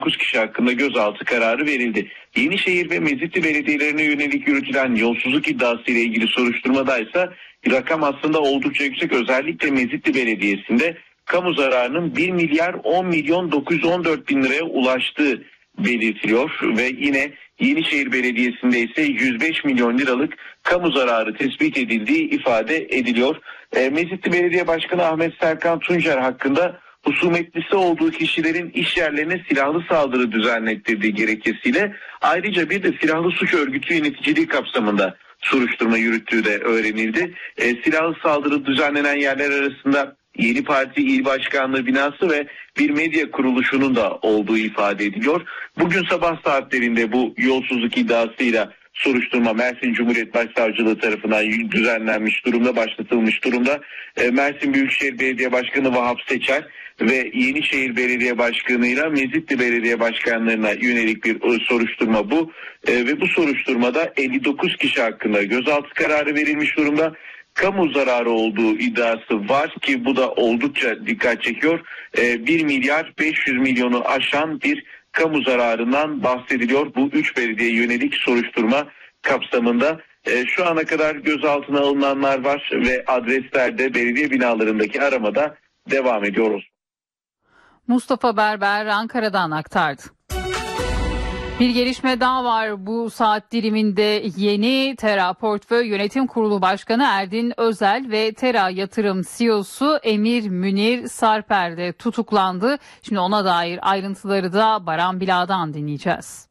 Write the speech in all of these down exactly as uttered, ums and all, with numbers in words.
dokuz kişi hakkında gözaltı kararı verildi. Yenişehir ve Mezitli belediyelerine yönelik yürütülen yolsuzluk iddiası ile ilgili soruşturmada ise rakam aslında oldukça yüksek. Özellikle Mezitli Belediyesi'nde kamu zararının bir milyar on milyon dokuz yüz on dört bin liraya ulaştığı belirtiliyor ve yine Yenişehir Belediyesi'nde ise yüz beş milyon liralık kamu zararı tespit edildiği ifade ediliyor. E, Mezitli Belediye Başkanı Ahmet Serkan Tuncer hakkında husumetlisi olduğu kişilerin iş yerlerine silahlı saldırı düzenlettirdiği gerekçesiyle ayrıca bir de silahlı suç örgütü yöneticiliği kapsamında soruşturma yürüttüğü de öğrenildi. E, silahlı saldırı düzenlenen yerler arasında Yeni Parti İl Başkanlığı binası ve bir medya kuruluşunun da olduğu ifade ediliyor. Bugün sabah saatlerinde bu yolsuzluk iddiasıyla soruşturma Mersin Cumhuriyet Başsavcılığı tarafından düzenlenmiş durumda, başlatılmış durumda. E, Mersin Büyükşehir Belediye Başkanı Vahap Seçer ve Yenişehir Belediye Başkanı ile Mezitli Belediye Başkanlarına yönelik bir soruşturma bu. E, ve bu soruşturmada elli dokuz kişi hakkında gözaltı kararı verilmiş durumda. Kamu zararı olduğu iddiası var ki bu da oldukça dikkat çekiyor. E, bir milyar beş yüz milyonu aşan bir kamu zararından bahsediliyor. Bu üç belediye yönelik soruşturma kapsamında. E, şu ana kadar gözaltına alınanlar var ve adreslerde belediye binalarındaki aramada devam ediyoruz. Mustafa Berber Ankara'dan aktardı. Bir gelişme daha var bu saat diliminde. Yeni Tera Portföy Yönetim Kurulu Başkanı Erdin Özel ve Tera Yatırım C E O'su Emir Münir Sarper'de tutuklandı. Şimdi ona dair ayrıntıları da Baran Bila'dan dinleyeceğiz.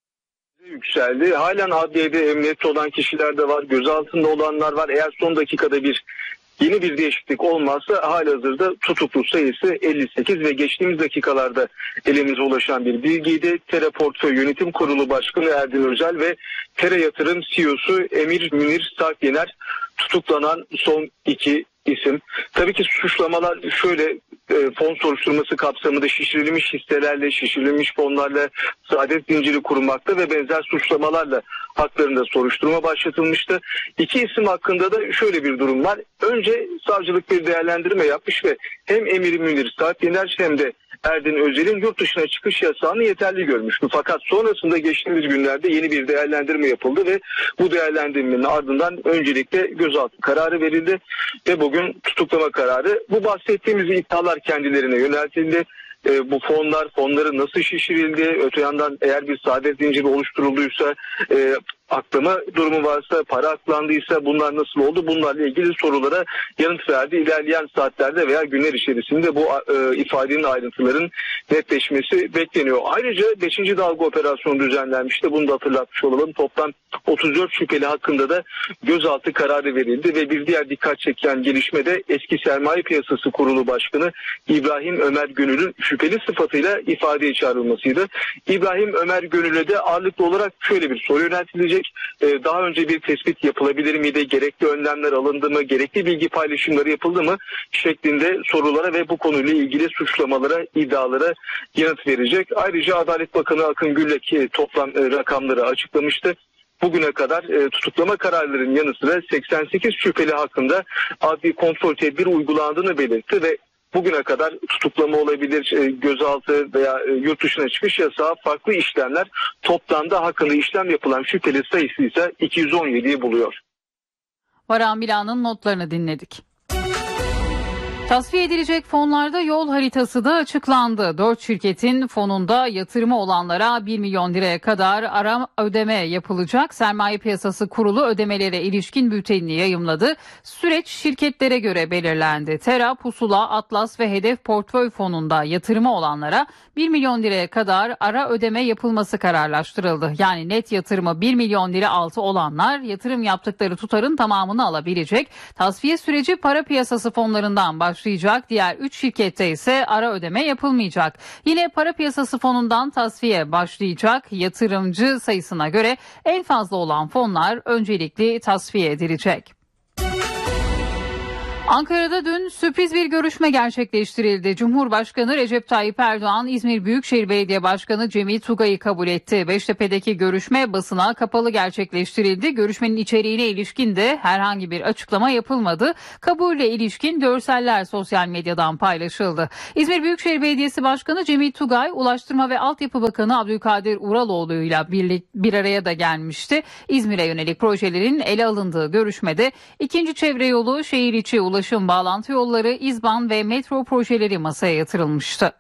Yükseldi. Halen adliyede emniyette olan kişiler de var. Gözaltında olanlar var. Eğer son dakikada bir yeni bir değişiklik olmazsa halihazırda tutuklu sayısı elli sekiz ve geçtiğimiz dakikalarda elimize ulaşan bir bilgiydi. Tera Portföy Yönetim Kurulu Başkanı Erdin Özel ve Tera Yatırım C E O'su Emir Münir Sarpyener tutuklanan son iki isim. Tabii ki suçlamalar şöyle: e, fon soruşturması kapsamında şişirilmiş hisselerle, şişirilmiş fonlarla saadet zinciri kurmakta ve benzer suçlamalarla haklarında soruşturma başlatılmıştı. İki isim hakkında da şöyle bir durum var. Önce savcılık bir değerlendirme yapmış ve hem Emir Münir Sarpyener hem de Erdin Özel'in yurt dışına çıkış yasağını yeterli görmüştü. Fakat sonrasında geçtiğimiz günlerde yeni bir değerlendirme yapıldı ve bu değerlendirmenin ardından öncelikle gözaltı kararı verildi ve bugün tutuklama kararı. Bu bahsettiğimiz iddialar kendilerine yöneltildi. E, bu fonlar, fonları nasıl şişirildi? Öte yandan eğer bir saadet zinciri oluşturulduysa, e, aklama durumu varsa, para aklandıysa bunlar nasıl oldu? Bunlarla ilgili sorulara yanıt verdi. İlerleyen saatlerde veya günler içerisinde bu e, ifadenin ayrıntıların netleşmesi bekleniyor. Ayrıca beşinci dalga operasyonu düzenlenmişti. Bunu da hatırlatmış olalım. Toplam otuz dört şüpheli hakkında da gözaltı kararı verildi ve bir diğer dikkat çeken gelişme de eski Sermaye Piyasası Kurulu Başkanı İbrahim Ömer Gönül'ün şüpheli sıfatıyla ifadeye çağrılmasıydı. İbrahim Ömer Gönül'e de ağırlıklı olarak şöyle bir soru yöneltilecek. Ee, daha önce bir tespit yapılabilir miydi? Gerekli önlemler alındı mı? Gerekli bilgi paylaşımları yapıldı mı? Şeklinde sorulara ve bu konuyla ilgili suçlamalara, iddialara yanıt verecek. Ayrıca Adalet Bakanı Akın Güllek toplam e, rakamları açıklamıştı. Bugüne kadar e, tutuklama kararlarının yanı sıra seksen sekiz şüpheli hakkında adli kontrol tedbiri uygulandığını belirtti ve bugüne kadar tutuklama olabilir, e, gözaltı veya e, yurt dışına çıkış yasağı, farklı işlemler, toplamda hakkında işlem yapılan şüpheli sayısı ise iki yüz on yediyi buluyor. Baran Bila'nın notlarını dinledik. Tasfiye edilecek fonlarda yol haritası da açıklandı. Dört şirketin fonunda yatırımı olanlara bir milyon liraya kadar ara ödeme yapılacak. Sermaye Piyasası Kurulu ödemelere ilişkin bültenini yayımladı. Süreç şirketlere göre belirlendi. Tera, Pusula, Atlas ve Hedef Portföy fonunda yatırımı olanlara bir milyon liraya kadar ara ödeme yapılması kararlaştırıldı. Yani net yatırımı bir milyon lira altı olanlar yatırım yaptıkları tutarın tamamını alabilecek. Tasfiye süreci para piyasası fonlarından başlayacak. Diğer üç şirkette ise ara ödeme yapılmayacak. Yine para piyasası fonundan tasfiye başlayacak. Yatırımcı sayısına göre en fazla olan fonlar öncelikli tasfiye edilecek. Ankara'da dün sürpriz bir görüşme gerçekleştirildi. Cumhurbaşkanı Recep Tayyip Erdoğan, İzmir Büyükşehir Belediye Başkanı Cemil Tugay'ı kabul etti. Beştepe'deki görüşme basına kapalı gerçekleştirildi. Görüşmenin içeriğine ilişkin de herhangi bir açıklama yapılmadı. Kabulle ilişkin görseller sosyal medyadan paylaşıldı. İzmir Büyükşehir Belediyesi Başkanı Cemil Tugay, Ulaştırma ve Altyapı Bakanı Abdülkadir Uraloğlu'yla bir, bir araya da gelmişti. İzmir'e yönelik projelerin ele alındığı görüşmede ikinci çevre yolu, şehir içi ulaşım Ulaşım bağlantı yolları, İzban ve metro projeleri masaya yatırılmıştı.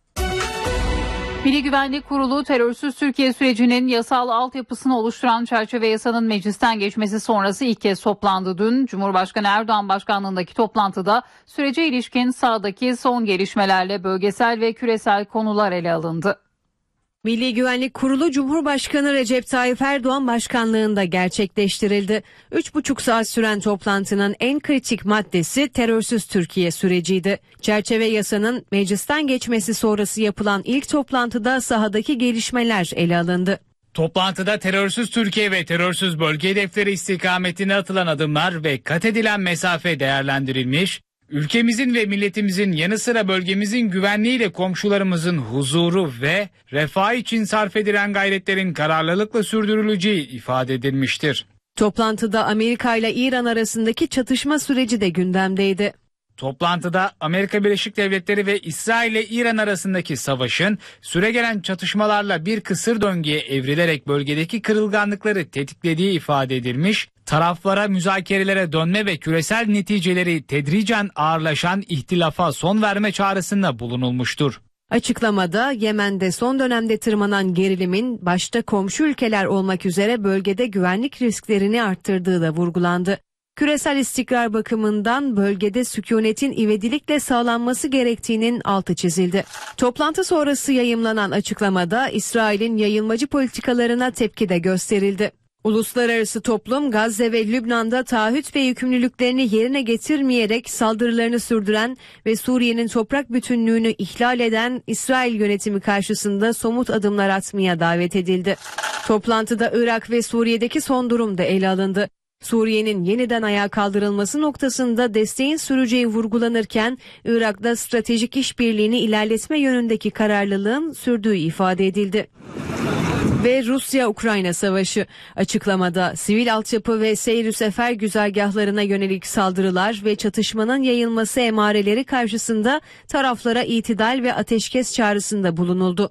Milli Güvenlik Kurulu terörsüz Türkiye sürecinin yasal altyapısını oluşturan çerçeve yasanın meclisten geçmesi sonrası ilk kez toplandı dün. Cumhurbaşkanı Erdoğan başkanlığındaki toplantıda sürece ilişkin sahadaki son gelişmelerle bölgesel ve küresel konular ele alındı. Milli Güvenlik Kurulu Cumhurbaşkanı Recep Tayyip Erdoğan başkanlığında gerçekleştirildi. Üç buçuk saat süren toplantının en kritik maddesi terörsüz Türkiye süreciydi. Çerçeve yasanın meclisten geçmesi sonrası yapılan ilk toplantıda sahadaki gelişmeler ele alındı. Toplantıda terörsüz Türkiye ve terörsüz bölge hedefleri istikametine atılan adımlar ve kat edilen mesafe değerlendirilmiş, ülkemizin ve milletimizin yanı sıra bölgemizin güvenliğiyle komşularımızın huzuru ve refah için sarf edilen gayretlerin kararlılıkla sürdürüleceği ifade edilmiştir. Toplantıda Amerika ile İran arasındaki çatışma süreci de gündemdeydi. Toplantıda Amerika Birleşik Devletleri ve İsrail ile İran arasındaki savaşın süregelen çatışmalarla bir kısır döngüye evrilerek bölgedeki kırılganlıkları tetiklediği ifade edilmiş, taraflara müzakerelere dönme ve küresel neticeleri tedricen ağırlaşan ihtilafa son verme çağrısında bulunulmuştur. Açıklamada Yemen'de son dönemde tırmanan gerilimin başta komşu ülkeler olmak üzere bölgede güvenlik risklerini arttırdığı da vurgulandı. Küresel istikrar bakımından bölgede sükunetin ivedilikle sağlanması gerektiğinin altı çizildi. Toplantı sonrası yayımlanan açıklamada İsrail'in yayılmacı politikalarına tepki de gösterildi. Uluslararası toplum Gazze ve Lübnan'da taahhüt ve yükümlülüklerini yerine getirmeyerek saldırılarını sürdüren ve Suriye'nin toprak bütünlüğünü ihlal eden İsrail yönetimi karşısında somut adımlar atmaya davet edildi. Toplantıda Irak ve Suriye'deki son durum da ele alındı. Suriye'nin yeniden ayağa kaldırılması noktasında desteğin süreceği vurgulanırken Irak'ta stratejik işbirliğini ilerletme yönündeki kararlılığın sürdüğü ifade edildi. Ve Rusya-Ukrayna savaşı açıklamada sivil altyapı ve seyir-ü sefer güzergahlarına yönelik saldırılar ve çatışmanın yayılması emareleri karşısında taraflara itidal ve ateşkes çağrısında bulunuldu.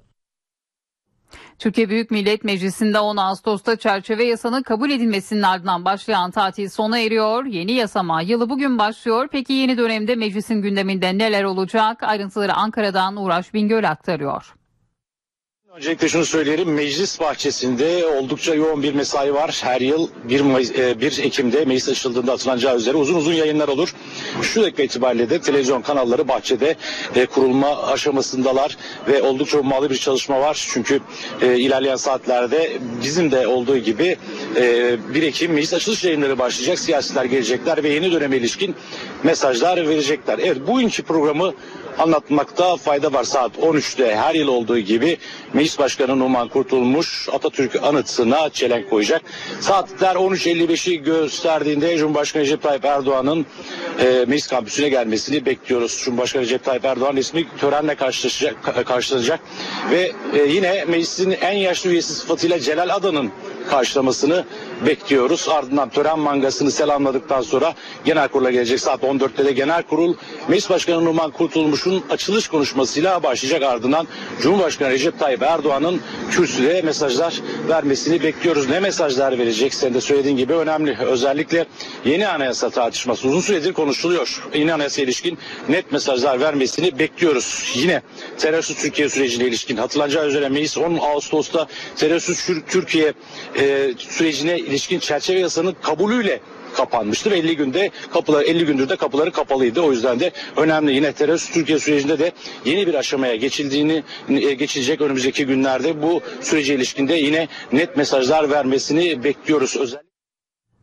Türkiye Büyük Millet Meclisi'nde on Ağustos'ta çerçeve yasanın kabul edilmesinin ardından başlayan tatil sona eriyor. Yeni yasama yılı bugün başlıyor. Peki yeni dönemde meclisin gündeminde neler olacak? Ayrıntıları Ankara'dan Uğraş Bingöl aktarıyor. Öncelikle şunu söyleyelim, meclis bahçesinde oldukça yoğun bir mesai var. Her yıl bir Ekim'de meclis açıldığında atılacağı üzere uzun uzun yayınlar olur. Şu dakika itibariyle de televizyon kanalları bahçede kurulma aşamasındalar ve oldukça ummalı bir çalışma var. Çünkü ilerleyen saatlerde bizim de olduğu gibi bir Ekim meclis açılış yayınları başlayacak. Siyasiler gelecekler ve yeni döneme ilişkin mesajlar verecekler. Evet, bugünkü programı anlatmakta fayda var. Saat on üçte her yıl olduğu gibi Meclis Başkanı Numan Kurtulmuş Atatürk anıtına çelenk koyacak. Saatler on üç elli beşi gösterdiğinde Cumhurbaşkanı Recep Tayyip Erdoğan'ın e, meclis kampüsüne gelmesini bekliyoruz. Cumhurbaşkanı Recep Tayyip Erdoğan resmi törenle karşılaşacak, karşılanacak ve e, yine meclisin en yaşlı üyesi sıfatıyla Celal Adan'ın karşılamasını bekliyoruz. Ardından tören mangasını selamladıktan sonra genel kurula gelecek. Saat on dörtte de genel kurul Meclis Başkanı Numan Kurtulmuş'un açılış konuşmasıyla başlayacak. Ardından Cumhurbaşkanı Recep Tayyip Erdoğan'ın kürsüde mesajlar vermesini bekliyoruz. Ne mesajlar verecek? Sen de söylediğin gibi önemli. Özellikle yeni anayasa tartışması uzun süredir konuşuluyor. Yeni anayasa ilişkin net mesajlar vermesini bekliyoruz. Yine terörsüz Türkiye sürecine ilişkin hatırlanacağı üzere Meclis on Ağustos'ta terörsüz Türkiye e, sürecine ilişkin çerçeve yasanın kabulüyle kapanmıştır. elli günde kapılar elli gündür de kapıları kapalıydı. O yüzden de önemli. Yine terörsüz Türkiye sürecinde de yeni bir aşamaya geçildiğini geçilecek önümüzdeki günlerde bu sürece ilişkinde yine net mesajlar vermesini bekliyoruz. Özellikle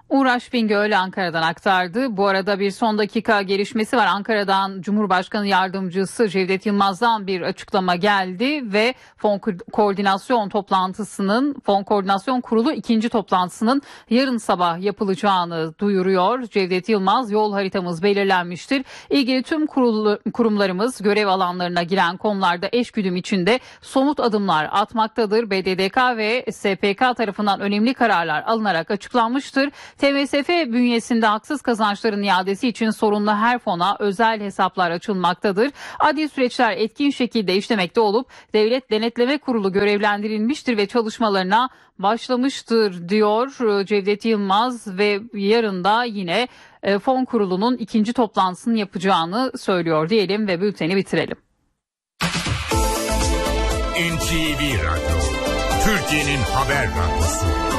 Uğraş Bingöl Ankara'dan aktardı. Bu arada bir son dakika gelişmesi var. Ankara'dan Cumhurbaşkanı Yardımcısı Cevdet Yılmaz'dan bir açıklama geldi ve Fon Koordinasyon toplantısının, Fon Koordinasyon Kurulu ikinci toplantısının yarın sabah yapılacağını duyuruyor. Cevdet Yılmaz, yol haritamız belirlenmiştir. İlgili tüm kurulu, kurumlarımız görev alanlarına giren konularda eşgüdüm içinde somut adımlar atmaktadır. B D D K ve S P K tarafından önemli kararlar alınarak açıklanmıştır. T M S F bünyesinde haksız kazançların iadesi için sorunlu her fona özel hesaplar açılmaktadır. Adli süreçler etkin şekilde işlemekte olup Devlet Denetleme Kurulu görevlendirilmiştir ve çalışmalarına başlamıştır diyor Cevdet Yılmaz ve yarın da yine fon kurulunun ikinci toplantısını yapacağını söylüyor diyelim ve bülteni bitirelim. N T V Radyo, Türkiye'nin haber radyosu.